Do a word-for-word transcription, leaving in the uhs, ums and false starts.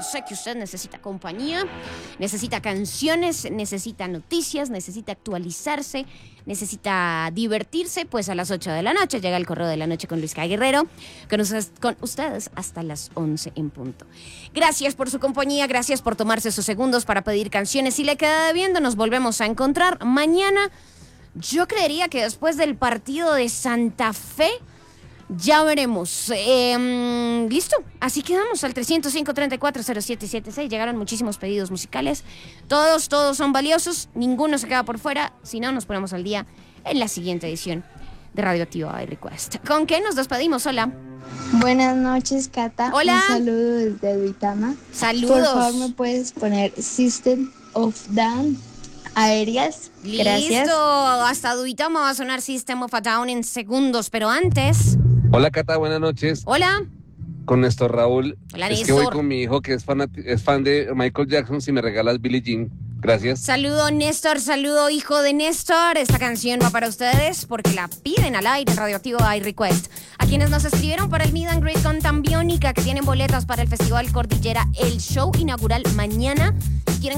sé que usted necesita compañía, necesita canciones, necesita noticias, necesita actualizarse, necesita divertirse, pues a las ocho de la noche llega el Correo de la Noche con Luis K. Guerrero, con, ustedes, con ustedes hasta las once en punto. Gracias por su compañía, gracias por tomarse sus segundos para pedir canciones. Si le queda debiendo, nos volvemos a encontrar mañana. Yo creería que después del partido de Santa Fe, ya veremos. Eh, Listo, así quedamos al trescientos cinco, treinta y cuatro, cero siete siete seis. Llegaron muchísimos pedidos musicales. Todos, todos son valiosos. Ninguno se queda por fuera. Si no, nos ponemos al día en la siguiente edición de Radioactiva iRequest. ¿Con qué nos despedimos? Hola. Buenas noches, Cata. Hola. Un saludo desde Duitama. Saludos. Por favor, ¿me puedes poner System of Down Aéreas? Gracias. Listo, hasta Duitama va a sonar System of a Down en segundos, pero antes... Hola, Cata, buenas noches. Hola. Con Néstor Raúl. Hola, es Néstor. que voy con mi hijo que es fan, es fan de Michael Jackson. Si me regalas Billie Jean, gracias. Saludo, Néstor, saludo, hijo de Néstor. Esta canción va para ustedes porque la piden al aire en Radioactivo iRequest. A quienes nos escribieron para el Meet and Greet con Tambiónica, que tienen boletas para el Festival Cordillera, el show inaugural mañana. Si quieren